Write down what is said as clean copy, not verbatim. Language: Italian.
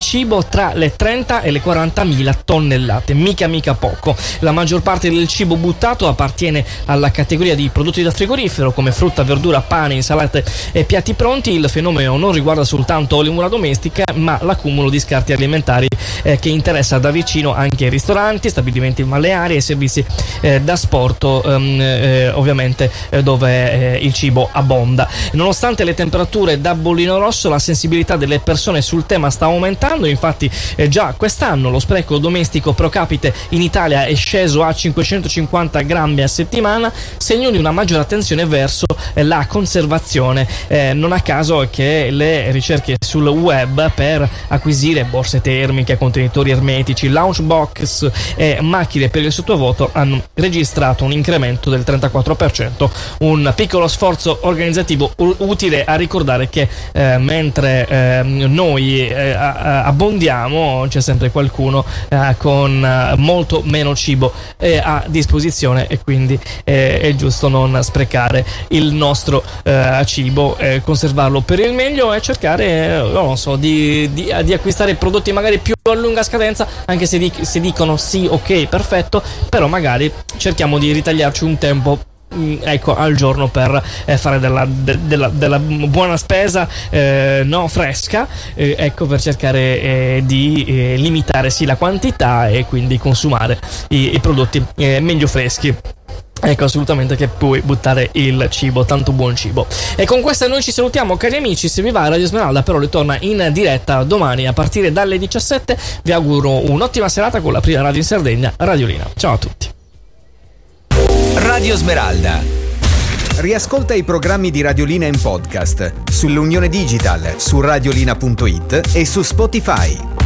cibo tra le 30 e le 40.000 tonnellate, mica poco. La maggior parte del cibo buttato appartiene alla categoria di prodotti da frigorifero come frutta, verdura, pane, insalate e piatti pronti. Il fenomeno non riguarda soltanto le mura domestiche, ma l'accumulo di scarti alimentari che interessa da vicino anche ristoranti, stabilimenti balneari e servizi da sporto, ovviamente dove il cibo abbonda. Nonostante le temperature da bollino rosso, la sensibilità delle persone sul tema sta aumentando. Infatti già quest'anno lo spreco domestico pro capite in Italia è sceso a 550 grammi a settimana, segno di una maggiore attenzione verso la conservazione. Non a caso che le ricerche sul web per acquisire borse termiche, contenitori ermetici, lunchbox e macchine per il sottovuoto hanno registrato un incremento del 34%, un piccolo sforzo organizzativo utile a ricordare che mentre noi abbondiamo, c'è sempre qualcuno con molto meno cibo a disposizione, e quindi è giusto non sprecare il nostro cibo, conservarlo per il meglio e cercare, non so, di acquistare prodotti magari più a lunga scadenza, anche se dicono sì, ok, perfetto, però magari cerchiamo di ritagliarci un tempo al giorno per fare della buona spesa fresca, per cercare di limitare sì la quantità e quindi consumare i prodotti meglio freschi. Ecco, assolutamente, che puoi buttare il cibo, tanto buon cibo. E con questa noi ci salutiamo, cari amici. Se vi va, Radio Smeralda però ritorna in diretta domani a partire dalle 17. Vi auguro un'ottima serata con la prima radio in Sardegna, Radiolina. Ciao a tutti. Radio Smeralda. Riascolta i programmi di Radiolina in podcast sull'Unione Digital, su radiolina.it e su Spotify.